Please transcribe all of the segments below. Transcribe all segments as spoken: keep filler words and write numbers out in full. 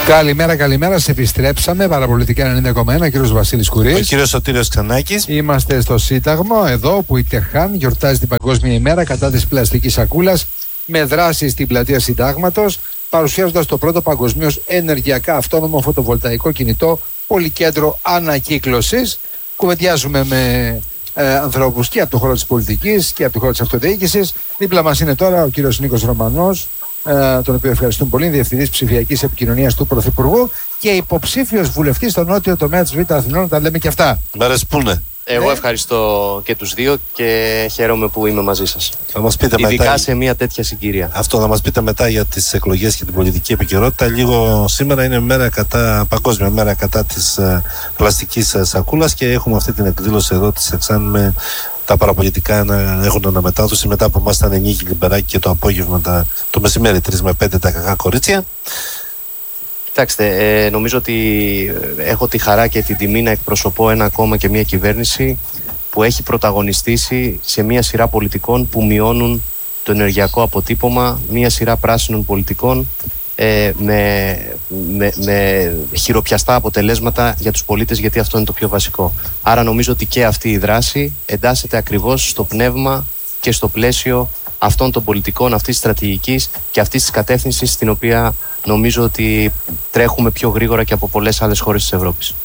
Καλημέρα, καλημέρα. Σε επιστρέψαμε. Παραπολιτικά ενενήντα κόμμα ένα. Κύριος Βασίλης Κουρής. Ο κύριος Σωτήριος Ξανάκης. Είμαστε στο Σύνταγμα, εδώ που η Τερχάν γιορτάζει την Παγκόσμια ημέρα κατά της πλαστικής σακούλας με δράση στην πλατεία Συντάγματος, παρουσιάζοντας το πρώτο παγκοσμίως ενεργειακά αυτόνομο φωτοβολταϊκό κινητό πολυκέντρο ανακύκλωσης. Κουβεντιάζουμε με ε, ανθρώπους και από το χώρο της πολιτικής και από το χώρο της αυτοδιοίκησης. Δίπλα μας είναι τώρα ο κύριος Νίκος Ρωμανός, ε, τον οποίο ευχαριστούμε πολύ, διευθυντής ψηφιακής επικοινωνίας του Πρωθυπουργού και υποψήφιος βουλευτής στο νότιο τομέα της Β' Αθηνών. Τα λέμε και αυτά. Μέρες που είναι. Εγώ ευχαριστώ και τους δύο και χαίρομαι που είμαι μαζί σας. Θα μας πείτε Ειδικά μετά... σε μια τέτοια συγκυρία. Αυτό θα μας πείτε μετά για τις εκλογές και την πολιτική επικαιρότητα. Λίγο σήμερα είναι μέρα κατά, παγκόσμια μέρα κατά της uh, πλαστικής uh, σακούλας και έχουμε αυτή την εκδήλωση εδώ της Εξάν με τα παραπολιτικά να έχουν αναμετάδοση. Μετά από εμάς ήταν Νίκη Λιμπεράκη και το απόγευμα τα, το μεσημέρι τρεις με πέντε τα κακά κορίτσια. Κοιτάξτε, ε, νομίζω ότι έχω τη χαρά και την τιμή να εκπροσωπώ ένα κόμμα και μια κυβέρνηση που έχει πρωταγωνιστήσει σε μια σειρά πολιτικών που μειώνουν το ενεργειακό αποτύπωμα, μια σειρά πράσινων πολιτικών ε, με, με, με χειροπιαστά αποτελέσματα για τους πολίτες, γιατί αυτό είναι το πιο βασικό. Άρα νομίζω ότι και αυτή η δράση εντάσσεται ακριβώς στο πνεύμα και στο πλαίσιο αυτών των πολιτικών, αυτής της στρατηγικής και αυτής της κατεύθυνσης στην οποία νομίζω ότι τρέχουμε πιο γρήγορα και από πολλές άλλες χώρες της Ευρώπης.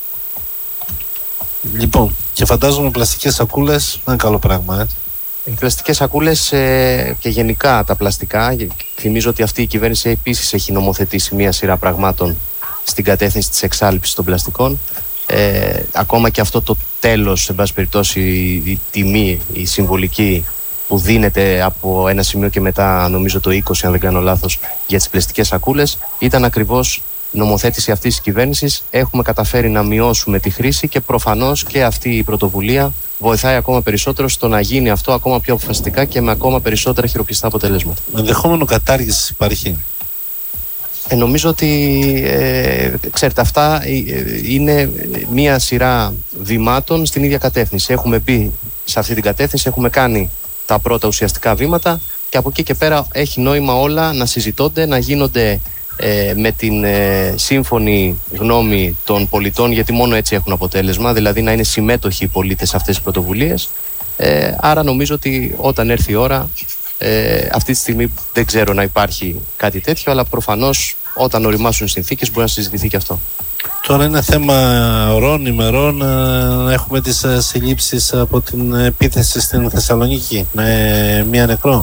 Λοιπόν, και φαντάζομαι πλαστικές σακούλες είναι καλό πράγμα, έτσι. Οι πλαστικές σακούλες ε, και γενικά τα πλαστικά, θυμίζω ότι αυτή η κυβέρνηση επίσης έχει νομοθετήσει μία σειρά πραγμάτων στην κατεύθυνση της εξάλειψης των πλαστικών. Ε, ακόμα και αυτό το τέλος, εν πάση περιπτώσει, η, η τιμή, η συμβολική που δίνεται από ένα σημείο και μετά, νομίζω το είκοσι αν δεν κάνω λάθος, για τις πλαστικές σακούλες, ήταν ακριβώς νομοθέτηση αυτής της κυβέρνησης. Έχουμε καταφέρει να μειώσουμε τη χρήση και προφανώς και αυτή η πρωτοβουλία βοηθάει ακόμα περισσότερο στο να γίνει αυτό ακόμα πιο αποφασιστικά και με ακόμα περισσότερα χειροπιαστά αποτελέσματα. Ενδεχόμενο κατάργηση υπάρχει. Ε, νομίζω ότι, ε, ξέρετε, αυτά ε, είναι μία σειρά βημάτων στην ίδια κατεύθυνση. Έχουμε μπει σε αυτή την κατεύθυνση, έχουμε κάνει τα πρώτα ουσιαστικά βήματα και από εκεί και πέρα έχει νόημα όλα να συζητώνται, να γίνονται ε, με την ε, σύμφωνη γνώμη των πολιτών, γιατί μόνο έτσι έχουν αποτέλεσμα, δηλαδή να είναι συμμέτοχοι οι πολίτες σε αυτές τις πρωτοβουλίες. Ε, άρα νομίζω ότι όταν έρθει η ώρα, ε, αυτή τη στιγμή δεν ξέρω να υπάρχει κάτι τέτοιο, αλλά προφανώς όταν οριμάσουν οι συνθήκες μπορεί να συζητηθεί και αυτό. Τώρα είναι θέμα ωρών, ημερών να έχουμε τις συλλήψεις από την επίθεση στην Θεσσαλονίκη με μία νεκρό.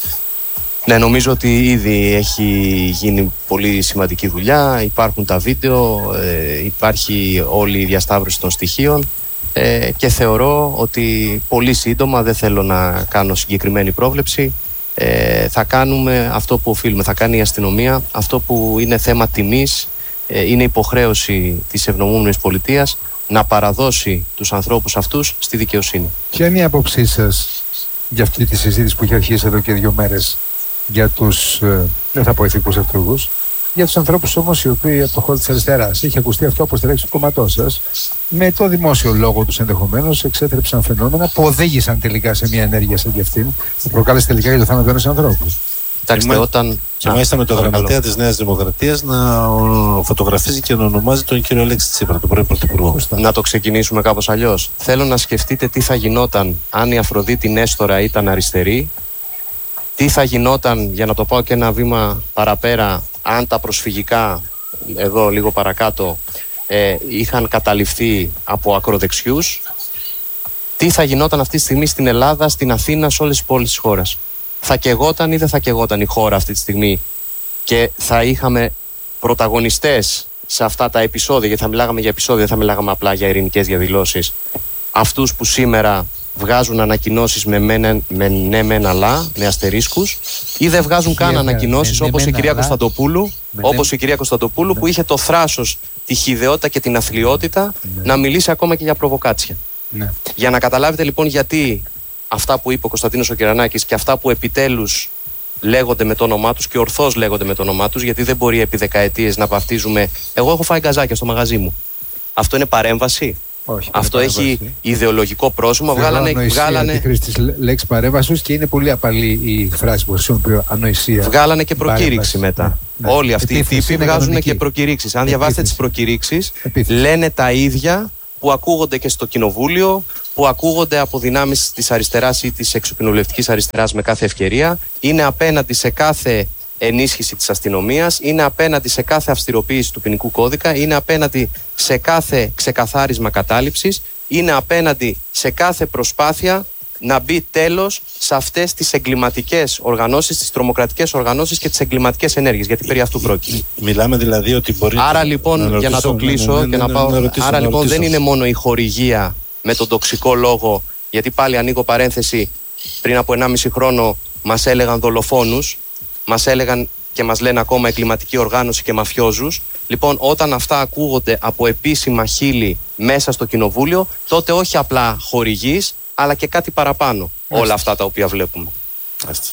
Ναι, νομίζω ότι ήδη έχει γίνει πολύ σημαντική δουλειά. Υπάρχουν τα βίντεο, ε, υπάρχει όλη η διασταύρωση των στοιχείων ε, και θεωρώ ότι πολύ σύντομα, δεν θέλω να κάνω συγκεκριμένη πρόβλεψη, ε, θα κάνουμε αυτό που οφείλουμε, θα κάνει η αστυνομία, αυτό που είναι θέμα τιμής. Είναι υποχρέωση της ευνομούμενης πολιτείας να παραδώσει τους ανθρώπους αυτούς στη δικαιοσύνη. Ποια είναι η άποψή σας για αυτή τη συζήτηση που έχει αρχίσει εδώ και δύο μέρες για τους, δεν θα πω ηθικούς ευτρούγους, για τους ανθρώπους όμως οι οποίοι από το χώρο της αριστεράς, έχει ακουστεί αυτό από τη λέξη του κόμματός σας, με το δημόσιο λόγο τους ενδεχομένως εξέτρεψαν φαινόμενα που οδήγησαν τελικά σε μια ενέργεια σαν και αυτήν που προκάλεσε τελικά για το θάνατο ενός ανθρώπου. Κοιτάξτε, και όταν... Και μάλιστα με τον γραμματέα της Νέας Δημοκρατίας να φωτογραφίζει και να ονομάζει τον κύριο Αλέξη Τσίπρα, τον πρώην Πρωθυπουργό. Να το ξεκινήσουμε κάπως αλλιώς. Θέλω να σκεφτείτε τι θα γινόταν αν η Αφροδίτη Νέστορα ήταν αριστερή, τι θα γινόταν, για να το πάω και ένα βήμα παραπέρα, αν τα προσφυγικά, εδώ λίγο παρακάτω, ε, είχαν καταληφθεί από ακροδεξιούς, τι θα γινόταν αυτή τη στιγμή στην Ελλάδα, στην Αθήνα, σε όλες τις πόλεις της χώρας. Θα καιγόταν ή δεν θα καιγόταν η χώρα αυτή τη στιγμή και θα είχαμε πρωταγωνιστές σε αυτά τα επεισόδια, γιατί θα μιλάγαμε για επεισόδια, δεν θα μιλάγαμε απλά για ειρηνικές διαδηλώσεις, αυτούς που σήμερα βγάζουν ανακοινώσεις με, με, με ναι μεν αλλά, με αστερίσκους, ή δεν βγάζουν καν yeah, ανακοινώσεις yeah, όπως, yeah, η κυρία Κωνσταντοπούλου, yeah, όπως η κυρία Κωνσταντοπούλου yeah. που είχε το θράσος, τη χυδαιότητα και την αθλιότητα yeah. να μιλήσει ακόμα και για προβοκάτσια. Yeah. Για να καταλάβετε λοιπόν γιατί αυτά που είπε ο Κωνσταντίνος ο Κυρανάκης και αυτά που επιτέλους λέγονται με το όνομά τους και ορθώς λέγονται με το όνομά τους, γιατί δεν μπορεί επί δεκαετίες να βαφτίζουμε. Εγώ έχω φάει γκαζάκια στο μαγαζί μου. Αυτό είναι παρέμβαση. Όχι, Αυτό έχει ιδεολογικό πρόσημο. Βγάλανε. βγάλανε... τη χρήση της λέξης παρέμβασης και είναι πολύ απαλή η φράση που χρησιμοποιώ, ανοησία. Βγάλανε και προκήρυξη μετά. Ναι, ναι. Όλοι αυτοί οι τύποι βγάζουν κανονική. Και προκηρύξεις. Αν Επίθεση. διαβάσετε τις προκηρύξεις, Επίθεση. λένε τα ίδια που ακούγονται και στο κοινοβούλιο, που ακούγονται από δυνάμεις της αριστεράς ή της εξοκοινοβουλευτικής αριστεράς με κάθε ευκαιρία. Είναι απέναντι σε κάθε ενίσχυση της αστυνομίας, είναι απέναντι σε κάθε αυστηροποίηση του ποινικού κώδικα, είναι απέναντι σε κάθε ξεκαθάρισμα κατάληψης, είναι απέναντι σε κάθε προσπάθεια να μπει τέλος σε αυτές τις εγκληματικές οργανώσεις, τις τρομοκρατικές οργανώσεις και τις εγκληματικές ενέργειες, γιατί περί αυτού πρόκειται. Μιλάμε δηλαδή ότι μπορεί. Άρα λοιπόν, να ρωτήσω, για να το κλείσω ναι, ναι, ναι, και να πάω. Να ρωτήσω, άρα να λοιπόν δεν είναι μόνο η χορηγία με τον τοξικό λόγο, γιατί πάλι ανοίγω παρένθεση, πριν από ενάμιση χρόνο μας έλεγαν δολοφόνους, μας έλεγαν και μας λένε ακόμα εγκληματική οργάνωση και μαφιόζους. Λοιπόν, όταν αυτά ακούγονται από επίσημα χείλη μέσα στο κοινοβούλιο, τότε όχι απλά χορηγείς, αλλά και κάτι παραπάνω. Άς. Όλα αυτά τα οποία βλέπουμε. Άς.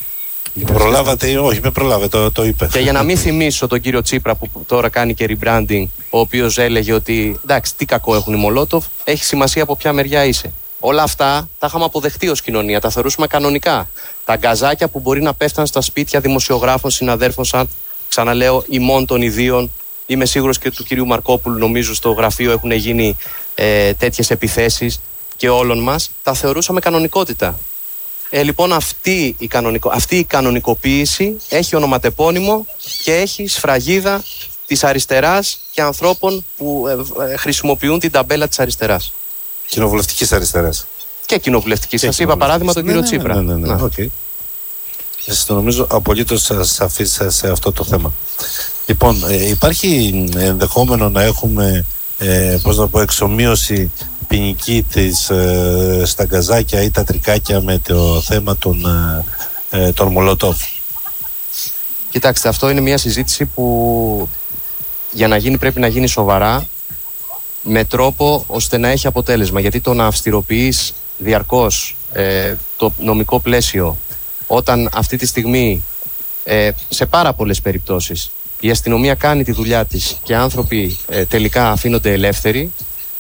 Προλάβατε, όχι, με προλάβε, το, το είπε. Και για να μην θυμίσω τον κύριο Τσίπρα που τώρα κάνει και rebranding, ο οποίος έλεγε ότι εντάξει, τι κακό έχουν οι Μολότοφ, έχει σημασία από ποια μεριά είσαι. Όλα αυτά τα είχαμε αποδεχτεί ως κοινωνία, τα θεωρούσαμε κανονικά. Τα γκαζάκια που μπορεί να πέφτουν στα σπίτια δημοσιογράφων, συναδέρφων, σαν ξαναλέω, ημών των ιδίων. Είμαι σίγουρος και του κυρίου Μαρκόπουλου, νομίζω στο γραφείο έχουν γίνει ε, τέτοιες επιθέσεις και όλων μας. Τα θεωρούσαμε κανονικότητα. Ε, λοιπόν, αυτή η, κανονικο... αυτή η κανονικοποίηση έχει ονοματεπώνυμο και έχει σφραγίδα της αριστεράς και ανθρώπων που ε, ε, χρησιμοποιούν την ταμπέλα της αριστεράς. Κοινοβουλευτικής αριστεράς. Και κοινοβουλευτική. Σας είπα παράδειγμα τον ναι, κύριο ναι, Τσίπρα. Ναι, ναι, ναι. ναι. Okay. Εσείς το νομίζω απολύτως σαφής σε αυτό το θέμα. Λοιπόν, ε, υπάρχει ενδεχόμενο να έχουμε ε, πώς να πω, εξομοίωση ποινική της, ε, στα γκαζάκια ή τα τρικάκια με το θέμα των, ε, των Μολότοφ? Κοιτάξτε, αυτό είναι μια συζήτηση που για να γίνει πρέπει να γίνει σοβαρά, με τρόπο ώστε να έχει αποτέλεσμα. Γιατί το να αυστηροποιείς διαρκώς ε, το νομικό πλαίσιο, όταν αυτή τη στιγμή ε, σε πάρα πολλές περιπτώσεις η αστυνομία κάνει τη δουλειά της και άνθρωποι ε, τελικά αφήνονται ελεύθεροι,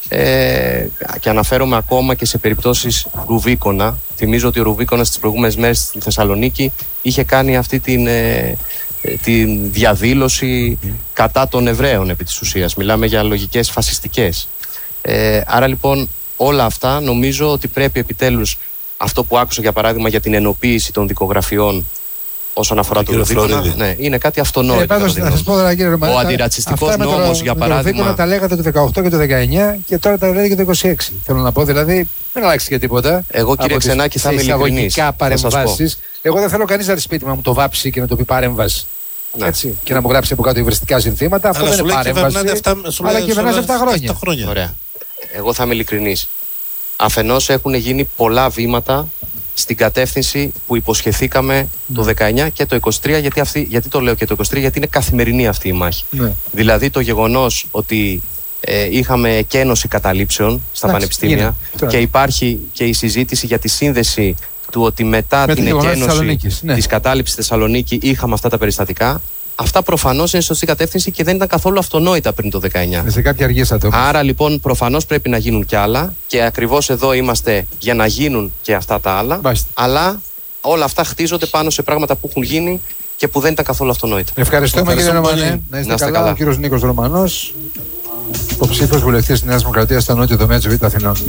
ε, και αναφέρομαι ακόμα και σε περιπτώσεις Ρουβίκονα. Θυμίζω ότι ο Ρουβίκονας τις προηγούμενες μέρες στη Θεσσαλονίκη είχε κάνει αυτή την, ε, την διαδήλωση κατά των Εβραίων επί της ουσίας. Μιλάμε για λογικές φασιστικές. Ε, άρα λοιπόν όλα αυτά νομίζω ότι πρέπει επιτέλους, αυτό που άκουσα για παράδειγμα για την ενοποίηση των δικογραφιών όσον αφορά το Ρουβίκονα, ναι, είναι κάτι αυτονόητο. Ε, πάντως, να σας πω, κύριε Ρωμανέ, ο αντιρατσιστικός νόμος το, για παράδειγμα. Το Ρουβίκονα τα λέγατε το δεκαοκτώ και το δεκαεννιά και τώρα τα λέτε και το είκοσι έξι. Θέλω να πω, δηλαδή δεν αλλάξει και τίποτα. Εγώ, κύριε Ξενάκη, θα είμαι ειλικρινής. Παρεμβάσεις. Εγώ δεν θέλω κανείς να έρθει σπίτι μου να μου το βάψει και να το πει παρέμβαση. Ναι. Έτσι, και να μου γράψει από κάτω υβριστικά συνθήματα. Αυτό δεν είναι παρέμβαση. Αλλά κυβερνάς επτά χρόνια. Ωραία. Εγώ θα είμαι ειλικρινής. Αφενός έχουν γίνει πολλά βήματα στην κατεύθυνση που υποσχεθήκαμε mm. το δεκαεννιά και το είκοσι τρία, γιατί, αυτή, γιατί το λέω και το είκοσι τρία, γιατί είναι καθημερινή αυτή η μάχη. Mm. Δηλαδή το γεγονός ότι ε, είχαμε εκένωση καταλήψεων στα Άξι, πανεπιστήμια είναι. Και υπάρχει και η συζήτηση για τη σύνδεση του ότι μετά Με την εκένωση της, ναι. της κατάληψης Θεσσαλονίκη είχαμε αυτά τα περιστατικά. Αυτά προφανώς είναι σωστή κατεύθυνση και δεν ήταν καθόλου αυτονόητα πριν το δεκαεννιά. Σε κάποια αργήσατε όμως. Άρα λοιπόν προφανώς πρέπει να γίνουν κι άλλα και ακριβώς εδώ είμαστε για να γίνουν και αυτά τα άλλα. Μπάστε. Αλλά όλα αυτά χτίζονται πάνω σε πράγματα που έχουν γίνει και που δεν ήταν καθόλου αυτονόητα. Ευχαριστούμε κύριε Ρωμανέ. Να είστε καλά. καλά. Ο κύριος Νίκος Ρωμανός, υποψήφιος βουλευτής της Νέας Δημοκρατίας στα νότια δομέα της Β' Αθηνών.